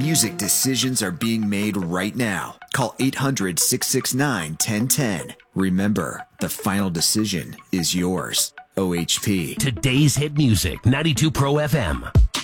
music decisions are being made right now. Call 800-669-1010. Remember, the final decision is yours. OHP. Today's hit music, 92 Pro FM.